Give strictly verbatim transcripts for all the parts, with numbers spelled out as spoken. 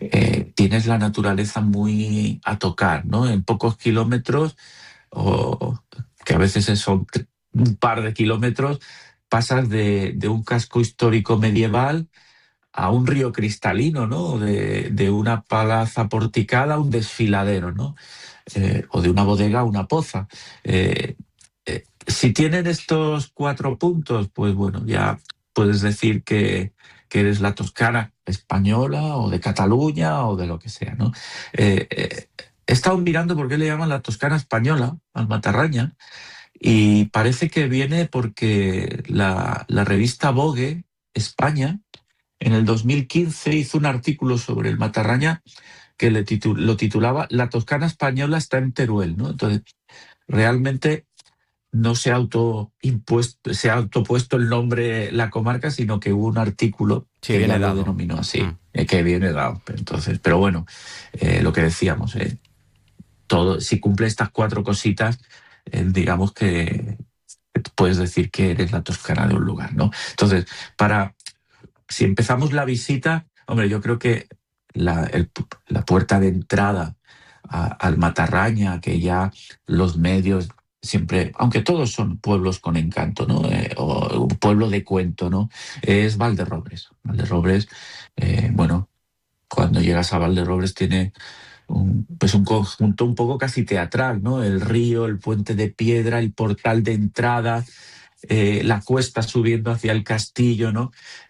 eh, tienes la naturaleza muy a tocar, ¿no? En pocos kilómetros, o que a veces son un par de kilómetros, pasas de, de un casco histórico medieval a un río cristalino, ¿no? De, de una plaza porticada a un desfiladero, ¿no? Eh, o de una bodega a una poza. Eh, eh, si tienen estos cuatro puntos, pues bueno, ya puedes decir que, que eres la Toscana española o de Cataluña o de lo que sea, ¿no? Eh, eh, he estado mirando por qué le llaman la Toscana española al Matarraña y parece que viene porque la, la revista Vogue España en el dos mil quince hizo un artículo sobre el Matarraña que le titu- lo titulaba La Toscana española está en Teruel, ¿no? Entonces, realmente no se ha autoimpuesto, se ha autopuesto el nombre la comarca, sino que hubo un artículo Sí, que ya viene lo dado. denominó así, Mm. eh, que viene dado. Entonces, pero bueno, eh, lo que decíamos, eh, todo, si cumple estas cuatro cositas, eh, digamos que puedes decir que eres la Toscana de un lugar, ¿no? Entonces, para si empezamos la visita, hombre, yo creo que la, el- la puerta de entrada a- al Matarraña, que ya los medios siempre, aunque todos son pueblos con encanto, ¿no? Eh, o un pueblo de cuento, ¿no? Es Valderrobres. Valderrobres, eh, bueno, cuando llegas a Valderrobres tiene un, pues un conjunto un poco casi teatral, ¿no? El río, el puente de piedra, el portal de entrada, eh, la cuesta subiendo hacia el castillo, ¿no?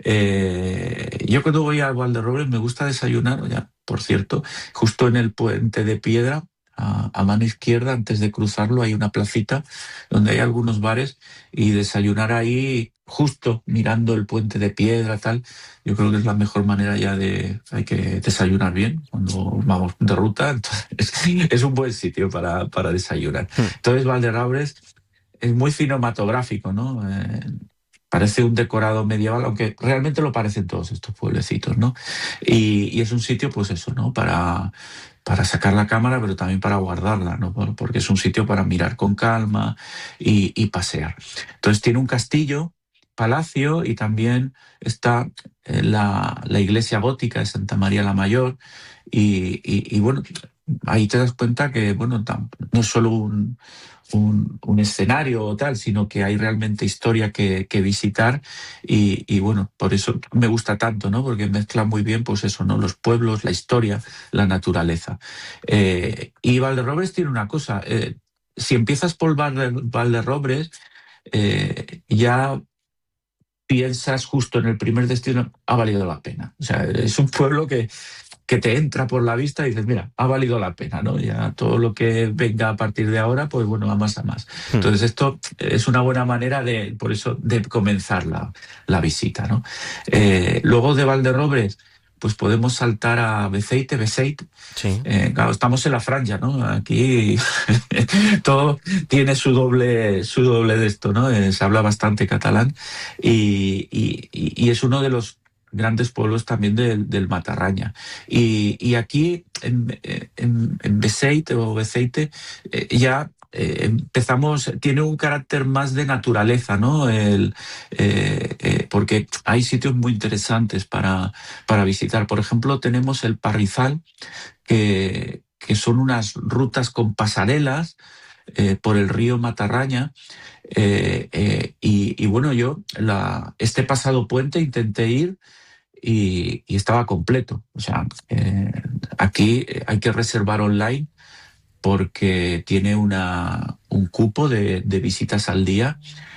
Eh, yo cuando voy a Valderrobres me gusta desayunar, ya, por cierto, justo en el puente de piedra, a, a mano izquierda, antes de cruzarlo, hay una placita donde hay algunos bares y desayunar ahí justo mirando el puente de piedra, tal, yo creo que es la mejor manera ya de, hay que desayunar bien cuando vamos de ruta, entonces es un buen sitio para, para desayunar. Mm. Entonces Valderrobres es muy cinematográfico, ¿no? Eh, parece un decorado medieval, aunque realmente lo parecen todos estos pueblecitos, ¿no? Y, y es un sitio, pues eso, ¿no? Para, para sacar la cámara, pero también para guardarla, ¿no? Por- Porque es un sitio para mirar con calma y, y pasear. Entonces tiene un castillo, palacio, y también está eh, la, la iglesia gótica de Santa María la Mayor. Y, y- y, bueno, ahí te das cuenta que, bueno, tam- no es solo un un, un escenario o tal, sino que hay realmente historia que, que visitar y, y, bueno, por eso me gusta tanto, ¿no? Porque mezcla muy bien, pues eso, ¿no? Los pueblos, la historia, la naturaleza. Eh, y Valderrobres tiene una cosa, eh, si empiezas por Valde- Valderrobres, eh, ya piensas justo en el primer destino, ha valido la pena. O sea, es un pueblo que que te entra por la vista y dices, mira, ha valido la pena, ¿no? Ya todo lo que venga a partir de ahora, pues bueno, a más a más. Mm. Entonces esto es una buena manera de, por eso, de comenzar la, la visita, ¿no? Eh, luego de Valderrobres, pues podemos saltar a Beceite, Beceite. Sí. Eh, claro, estamos en la franja, ¿no? Aquí todo tiene su doble, su doble de esto, ¿no? Eh, se habla bastante catalán y, y- y- y es uno de los grandes pueblos también del, del Matarraña. Y, y aquí en, en, en Beceite o Beceite eh, ya eh, empezamos, tiene un carácter más de naturaleza, ¿no? El, eh, eh, porque hay sitios muy interesantes para, para visitar. Por ejemplo, tenemos el Parrizal, que, que son unas rutas con pasarelas eh, por el río Matarraña. Eh, eh, y, y bueno, yo la, este pasado puente intenté ir y, y estaba completo. O sea, eh, aquí hay que reservar online porque tiene una, un cupo de, de visitas al día.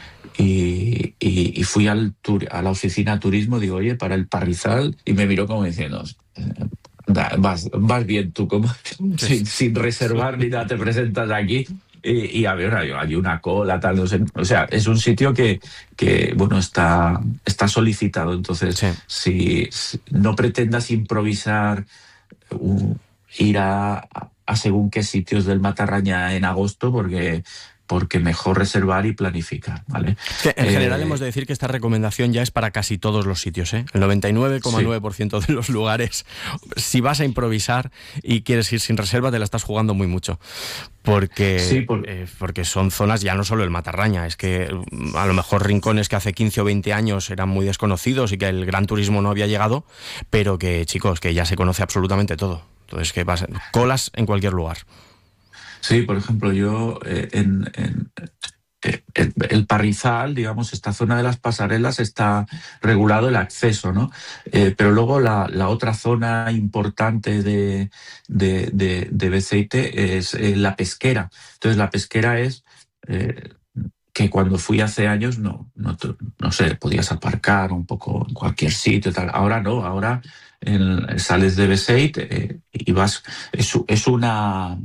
Y, y- y fui al tur- a la oficina de turismo, digo, oye, para el Parrizal, y me miró como diciendo, eh, da- vas, vas bien tú, como Sí, sin, sí. sin reservar ni nada, te presentas aquí. Y, y a ver, hay, hay una cola, tal, no sé. O sea, es un sitio que, que bueno, está, está solicitado. Entonces, Sí. si, si no pretendas improvisar, uh, ir a, a- a según qué sitios del Matarraña en agosto, porque, porque mejor reservar y planificar, ¿vale? Es que en general hemos Eh, de decir que esta recomendación ya es para casi todos los sitios, ¿eh? El noventa y nueve coma sí, nueve por ciento de los lugares, si vas a improvisar y quieres ir sin reserva, te la estás jugando muy mucho. Porque, Sí, por, eh, porque son zonas, ya no solo el Matarraña, es que mm, a lo mejor rincones que hace quince o veinte años eran muy desconocidos y que el gran turismo no había llegado, pero que, chicos, que ya se conoce absolutamente todo. Entonces, que vas, colas en cualquier lugar. sí, por ejemplo, yo eh, en, en- eh, el, el Parrizal, digamos, esta zona de las pasarelas está regulado el acceso, ¿no? Eh, pero luego la, la otra zona importante de, de, de, de Beceite es eh, la pesquera. Entonces, la pesquera es eh, que cuando fui hace años, no, no, te- no sé, podías aparcar un poco en cualquier sitio, tal. Ahora no, ahora en- sales de Beceite eh, y vas, es, u- es una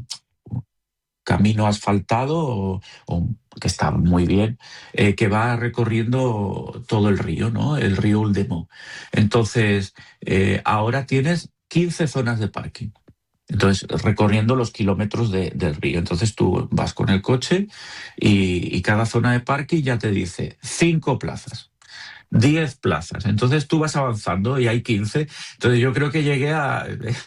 camino asfaltado o, o que está muy bien, eh, que va recorriendo todo el río, ¿no? El río Uldemo. Entonces, eh, ahora tienes quince zonas de parking. Entonces, recorriendo los kilómetros de- del río. Entonces, tú vas con el coche y, y cada zona de parking ya te dice cinco plazas. Diez plazas. Entonces tú vas avanzando y hay quince. Entonces yo creo que llegué a...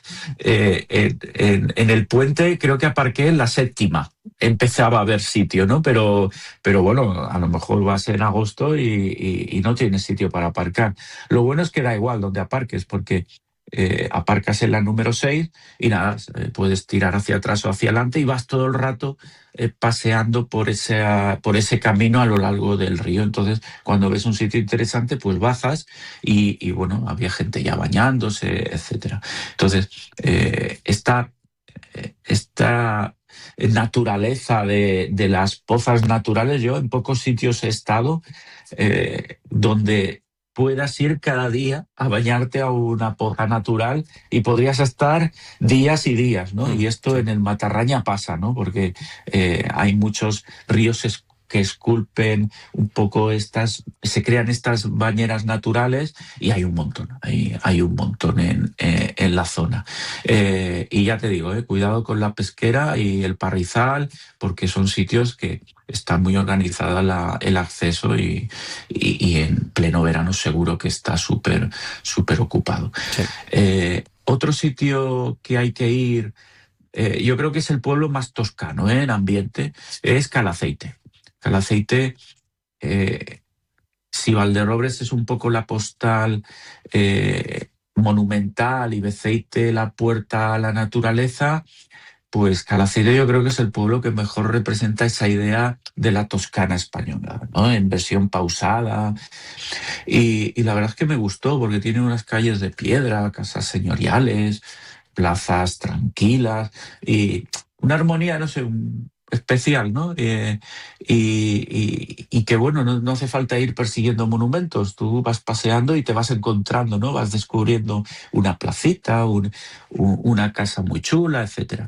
eh, en, en- en el puente creo que aparqué en la séptima. Empezaba a haber sitio, ¿no? Pero, pero bueno, a lo mejor vas en agosto y, y- y no tienes sitio para aparcar. Lo bueno es que da igual donde aparques, porque eh, aparcas en la número seis y nada, eh, puedes tirar hacia atrás o hacia adelante y vas todo el rato eh, paseando por ese, por ese camino a lo largo del río. Entonces, cuando ves un sitio interesante, pues bajas y, y, bueno, había gente ya bañándose, etcétera. Entonces, eh, esta, eh, esta naturaleza de, de las pozas naturales, yo en pocos sitios he estado eh, donde puedas ir cada día a bañarte a una poza natural y podrías estar días y días, ¿no? Mm, Y esto sí. en el Matarraña pasa, ¿no? Porque eh, hay muchos ríos es- que esculpen un poco estas, se crean estas bañeras naturales y hay un montón, hay, hay un montón en, eh, en la zona. Eh, y ya te digo, eh, cuidado con la pesquera y el Parrizal, porque son sitios que está muy organizada la- el acceso y, y- y en pleno verano seguro que está súper, súper ocupado. Sí. Eh, otro sitio que hay que ir, eh, yo creo que es el pueblo más toscano, eh, en ambiente, es Calaceite. Calaceite, eh, si Valderrobres es un poco la postal eh, monumental y Beceite la puerta a la naturaleza, pues Calaceite yo creo que es el pueblo que mejor representa esa idea de la Toscana española, ¿no? En versión pausada. Y, y la verdad es que me gustó porque tiene unas calles de piedra, casas señoriales, plazas tranquilas y una armonía, no sé, un- especial, ¿no? Eh, y, y- y que bueno, no, no hace falta ir persiguiendo monumentos, tú vas paseando y te vas encontrando, ¿no? Vas descubriendo una placita, un- un- una casa muy chula, etcétera.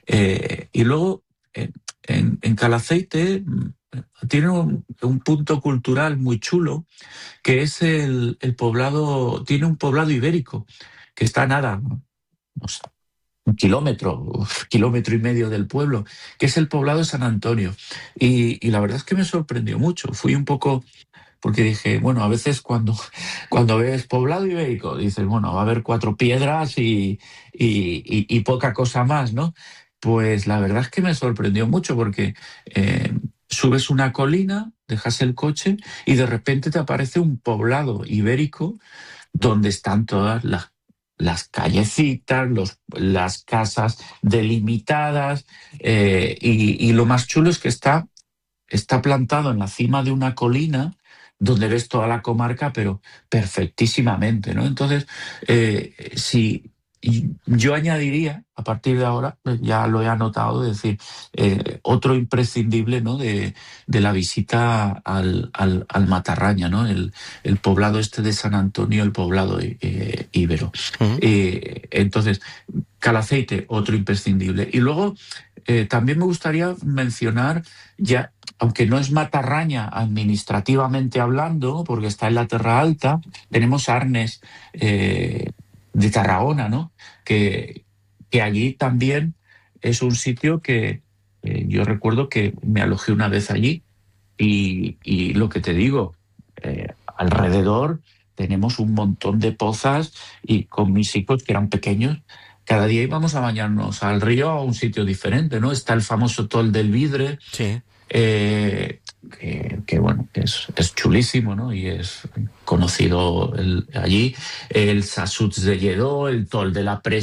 Eh, y luego en, en- en Calaceite mm, tiene un, un punto cultural muy chulo que es el, el poblado, tiene un poblado ibérico que está a nada, ¿no? No sé, un kilómetro, uf, kilómetro y medio del pueblo, que es el poblado de San Antonio. Y, y la verdad es que me sorprendió mucho. Fui un poco, porque dije, bueno, a veces cuando, cuando ves poblado ibérico, dices, bueno, va a haber cuatro piedras y, y, y- y poca cosa más, ¿no? Pues la verdad es que me sorprendió mucho porque eh, subes una colina, dejas el coche y de repente te aparece un poblado ibérico donde están todas las, las callecitas, los, las casas delimitadas eh, y, y lo más chulo es que está, está plantado en la cima de una colina donde ves toda la comarca, pero perfectísimamente, ¿no? Entonces, eh, si y yo añadiría, a partir de ahora, pues ya lo he anotado, es decir, eh, otro imprescindible, ¿no? de, de la visita al, al, al Matarraña, ¿no? El, el poblado este de San Antonio, el poblado eh, íbero. Ujú. Eh, entonces, Calaceite, otro imprescindible. Y luego, eh, también me gustaría mencionar, ya, aunque no es Matarraña administrativamente hablando, porque está en la Terra Alta, tenemos Arnes eh, de Tarragona, ¿no? Que, que allí también es un sitio que eh, yo recuerdo que me alojé una vez allí y, y lo que te digo, eh, alrededor tenemos un montón de pozas y con mis hijos que eran pequeños, cada día íbamos a bañarnos al río a un sitio diferente, ¿no? Está el famoso Tol del Vidre, Sí. eh, que, que, bueno, que es, es chulísimo, ¿no? Y es conocido el, allí. El Sasuts de Lledó, el Tol de la Pres